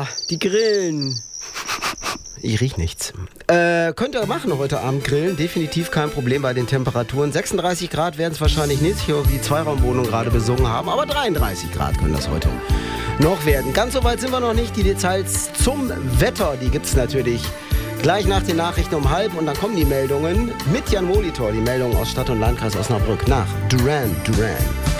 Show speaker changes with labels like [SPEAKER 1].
[SPEAKER 1] die Grillen. Ich riech nichts. Könnt ihr machen heute Abend grillen. Definitiv kein Problem bei den Temperaturen. 36 Grad werden es wahrscheinlich nicht, hier die Zweiraumwohnung gerade besungen haben. Aber 33 Grad können das heute noch werden. Ganz so weit sind wir noch nicht. Die Details zum Wetter, die gibt es natürlich gleich nach den Nachrichten um 12:30. Und dann kommen die Meldungen mit Jan Molitor. Die Meldungen aus Stadt und Landkreis Osnabrück nach Duran Duran.